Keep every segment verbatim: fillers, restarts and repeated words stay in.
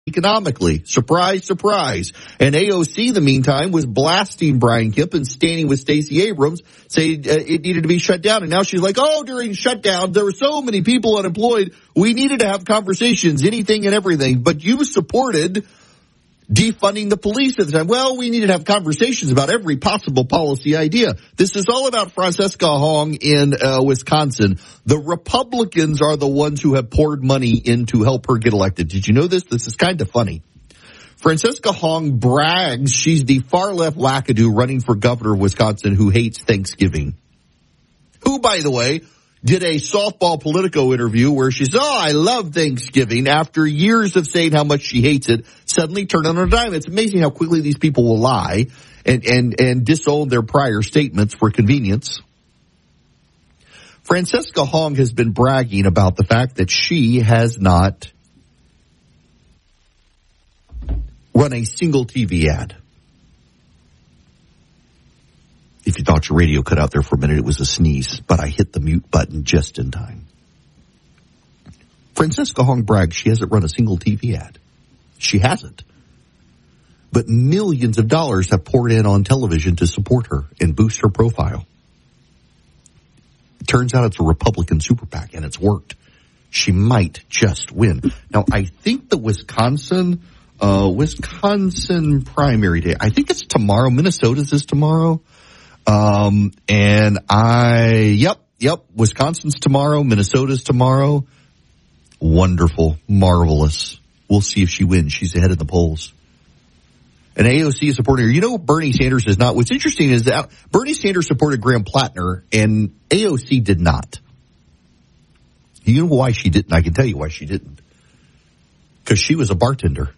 economically. Surprise, surprise. And A O C, in the meantime, was blasting Brian Kemp and standing with Stacey Abrams, saying uh, it needed to be shut down. And now she's like, oh, during shutdown, there were so many people unemployed. We needed to have conversations, anything and everything. But you supported defunding the police at the time. Well, we needed to have conversations about every possible policy idea. This is all about Francesca Hong in uh, Wisconsin. The Republicans are the ones who have poured money in to help her get elected. Did you know this? This is kind of funny. Francesca Hong brags she's the far-left wackadoo running for governor of Wisconsin who hates Thanksgiving. Who, by the way, did a softball Politico interview where she said, oh, I love Thanksgiving. After years of saying how much she hates it, suddenly turned on a dime. It's amazing how quickly these people will lie and, and, and disown their prior statements for convenience. Francesca Hong has been bragging about the fact that she has not run a single T V ad. If you thought your radio cut out there for a minute, it was a sneeze, but I hit the mute button just in time. Francesca Hong brags she hasn't run a single T V ad. She hasn't. But millions of dollars have poured in on television to support her and boost her profile. It turns out it's a Republican super PAC, and it's worked. She might just win. Now, I think the Wisconsin, uh, Wisconsin primary day, I think it's tomorrow. Minnesota's is tomorrow. Um, and I, yep, yep, Wisconsin's tomorrow, Minnesota's tomorrow. Wonderful, marvelous. We'll see if she wins. She's ahead of the polls. And A O C is supporting her. You know, Bernie Sanders is not. What's interesting is that Bernie Sanders supported Graham Plattner and A O C did not. You know why she didn't? I can tell you why she didn't. Because she was a bartender.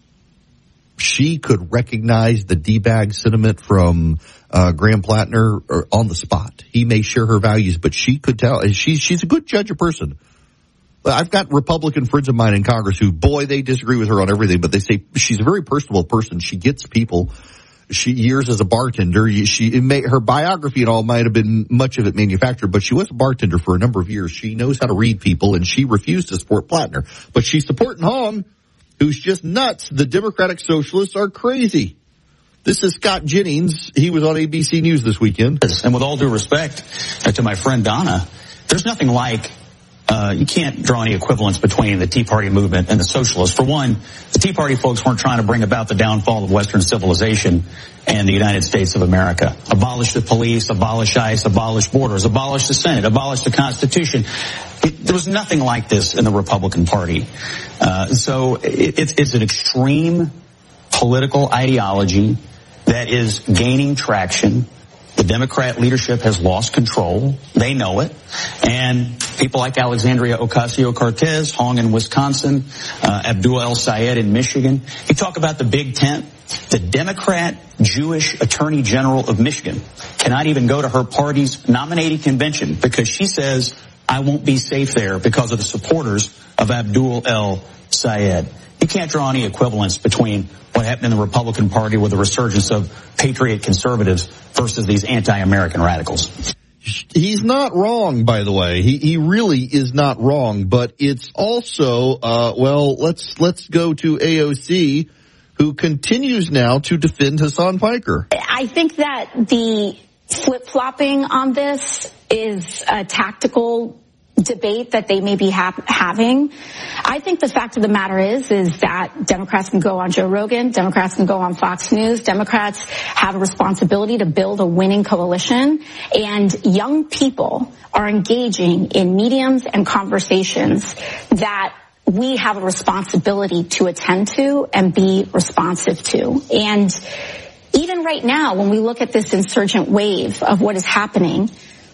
She could recognize the D-bag sentiment from uh, Graham Plattner on the spot. He may share her values, but she could tell. She's she's a good judge of person. I've got Republican friends of mine in Congress who, boy, they disagree with her on everything, but they say she's a very personable person. She gets people. She years as a bartender. She it may, her biography and all might have been much of it manufactured, but she was a bartender for a number of years. She knows how to read people, and she refused to support Plattner, but she's supporting Hong, who's just nuts. The Democratic Socialists are crazy. This is Scott Jennings. He was on A B C News this weekend. And with all due respect uh, to my friend Donna, there's nothing like, uh, you can't draw any equivalence between the Tea Party movement and the Socialists. For one, the Tea Party folks weren't trying to bring about the downfall of Western civilization and the United States of America. Abolish the police, abolish ICE, abolish borders, abolish the Senate, abolish the Constitution. It, there was nothing like this in the Republican Party. Uh, so it, it's, it's an extreme political ideology that is gaining traction. The Democrat leadership has lost control. They know it. And people like Alexandria Ocasio-Cortez, Hong in Wisconsin, uh, Abdul El-Sayed in Michigan. You talk about the Big Tent. The Democrat Jewish Attorney General of Michigan cannot even go to her party's nominating convention because she says, I won't be safe there because of the supporters of Abdul El-Sayed. You can't draw any equivalence between what happened in the Republican Party with the resurgence of patriot conservatives versus these anti-American radicals. He's not wrong, by the way. He he really is not wrong, but it's also, uh, well, let's let's go to A O C, who continues now to defend Hasan Piker. I think that the flip-flopping on this is a tactical debate that they may be ha- having. I think the fact of the matter is, is that Democrats can go on Joe Rogan, Democrats can go on Fox News, Democrats have a responsibility to build a winning coalition, and young people are engaging in mediums and conversations that we have a responsibility to attend to and be responsive to. And even right now, when we look at this insurgent wave of what is happening,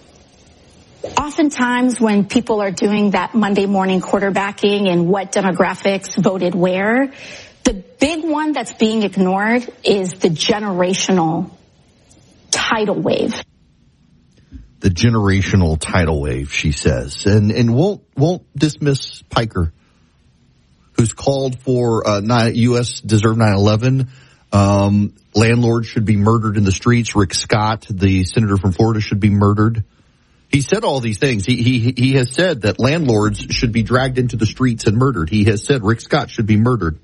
oftentimes when people are doing that Monday morning quarterbacking and what demographics voted where, the big one that's being ignored is the generational tidal wave. The generational tidal wave, she says, and and won't won't dismiss Piker, who's called for uh, U S deserve nine eleven. Um, landlords should be murdered in the streets. Rick Scott, the senator from Florida, should be murdered. He said all these things. He, he, he has said that landlords should be dragged into the streets and murdered. He has said Rick Scott should be murdered.